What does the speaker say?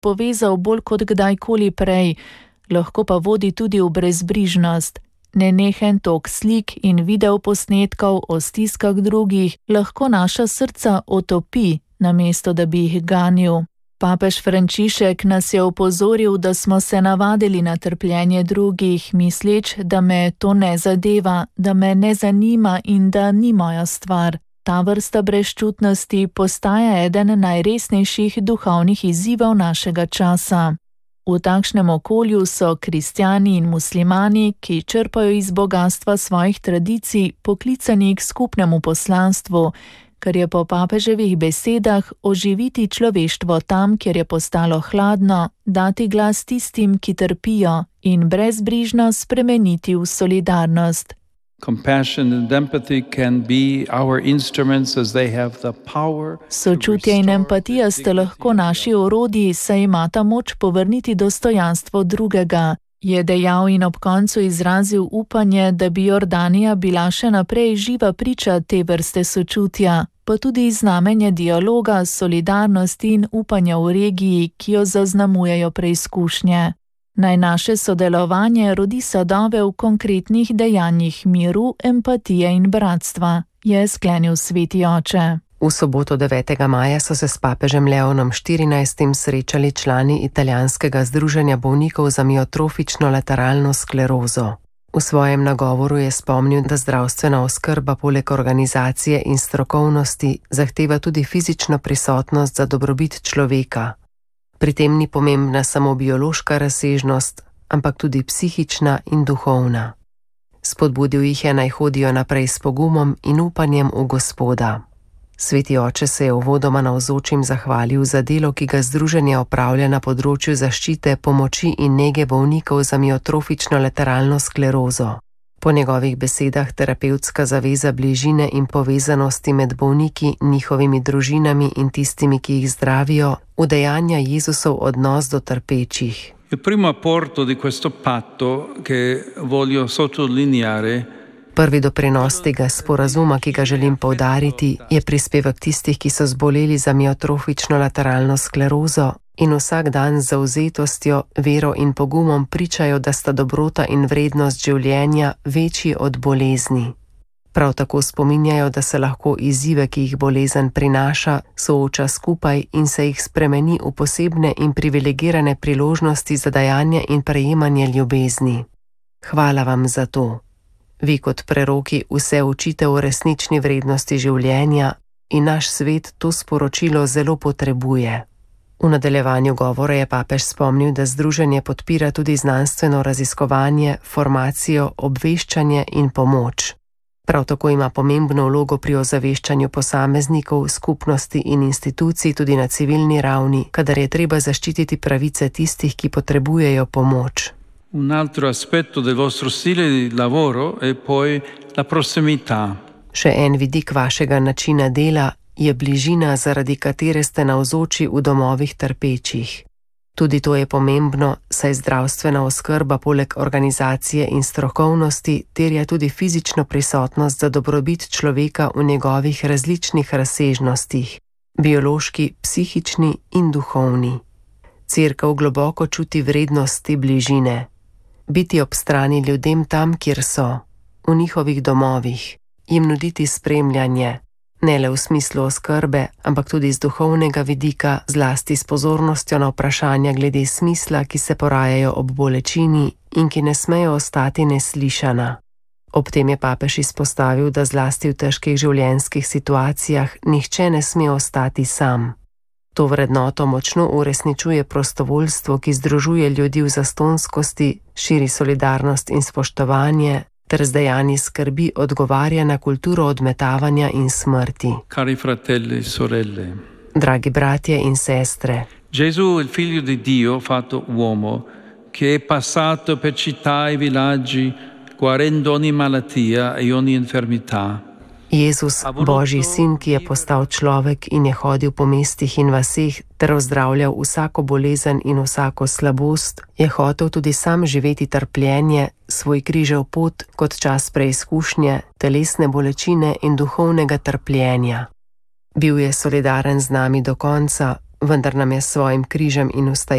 povezal bolj kot kdajkoli prej, lahko pa vodi tudi v brezbrižnost. Nenehen tok slik in videoposnetkov o stiskah drugih lahko naša srca otopi, namesto da bi jih ganil. Papež Frančišek nas je opozoril, da smo se navadili na trpljenje drugih, misleč, da me to ne zadeva, da me ne zanima in da ni moja stvar. Ta vrsta brezčutnosti postaja eden najresnejših duhovnih izzivov našega časa. V takšnem okolju so kristjani in muslimani, ki črpajo iz bogatstva svojih tradicij, poklicani k skupnemu poslanstvu, kar je po papeževih besedah oživiti človeštvo tam, kjer je postalo hladno, dati glas tistim, ki trpijo, in brezbrižno spremeniti v solidarnost. Sočutje in empatija sta lahko naši orodji, saj imata moč povrniti dostojanstvo drugega, je dejal in ob koncu izrazil upanje, da bi Jordanija bila še naprej živa priča te vrste sočutja, pa tudi znamenje dialoga, solidarnosti in upanja v regiji, ki jo zaznamujejo preizkušnje. Naj naše sodelovanje rodi sadove v konkretnih dejanjih miru, empatije in bratstva, je sklenil sveti oče. V soboto 9. maja so se s papežem Leonom XIV. Srečali člani italijanskega združenja bolnikov za miotrofično lateralno sklerozo. V svojem nagovoru je spomnil, da zdravstvena oskrba poleg organizacije in strokovnosti zahteva tudi fizično prisotnost za dobrobit človeka. Pri tem ni pomembna samo biološka razsežnost, ampak tudi psihična in duhovna. Spodbudil jih je, naj hodijo naprej s pogumom in upanjem v Gospoda. Sveti oče se je uvodoma navzočim zahvalil za delo, ki ga združenje opravlja na področju zaščite, pomoči in nege bolnikov za miotrofično lateralno sklerozo. Po njegovih besedah terapevtska zaveza bližine in povezanosti med bolniki, njihovimi družinami in tistimi, ki jih zdravijo, udejanja Jezusov odnos do trpečih. Il primo apporto di questo patto che voglio sottolineare. Prvi doprinos tega sporazuma, ki ga želim poudariti, je prispevek tistih, ki so zboleli za miotrofično lateralno sklerozo in vsak dan z zavzetostjo, vero in pogumom pričajo, da sta dobrota in vrednost življenja večji od bolezni. Prav tako spominjajo, da se lahko izzive, ki jih bolezen prinaša, sooča skupaj in se jih spremeni v posebne in privilegirane priložnosti za dajanje in prejemanje ljubezni. Hvala vam za to. Vi kot preroki vse učite o resnični vrednosti življenja in naš svet to sporočilo zelo potrebuje. V nadaljevanju govora je papež spomnil, da združenje podpira tudi znanstveno raziskovanje, formacijo, obveščanje in pomoč. Prav tako ima pomembno vlogo pri ozaveščanju posameznikov, skupnosti in institucij tudi na civilni ravni, kadar je treba zaščititi pravice tistih, ki potrebujejo pomoč. Un altro aspetto del vostro stile di lavoro è poi la prossimità. Še en vidik vašega načina dela je bližina, zaradi katere ste navzoči v domovih trpečih. Tudi to je pomembno, saj zdravstvena oskrba poleg organizacije in strokovnosti terja tudi fizično prisotnost za dobrobit človeka v njegovih različnih razsežnostih, biološki, psihični in duhovni. Cerkev globoko čuti vrednost te bližine. Biti ob strani ljudem tam, kjer so, v njihovih domovih, jim nuditi spremljanje, ne le v smislu oskrbe, ampak tudi z duhovnega vidika, zlasti s pozornostjo na vprašanja glede smisla, ki se porajajo ob bolečini in ki ne smejo ostati neslišana. Ob tem je papež izpostavil, da zlasti v težkih življenjskih situacijah nihče ne sme ostati sam. To vrednoto močno uresničuje prostovoljstvo, ki združuje ljudi v zastonskosti, širi solidarnost in spoštovanje, ter z dejanji skrbi odgovarja na kulturo odmetavanja in smrti. Cari fratelli e sorelle. Dragi bratje in sestre. Gesù, il figlio di Dio fatto uomo, che è passato per città e villaggi, guarendo ogni malattia e ogni infermità. Jezus, Božji sin, ki je postal človek in je hodil po mestih in vaseh ter ozdravljal vsako bolezen in vsako slabost, je hotel tudi sam živeti trpljenje, svoj križev pot kot čas preizkušnje, telesne bolečine in duhovnega trpljenja. Bil je solidaren z nami do konca, vendar nam je s svojim križem in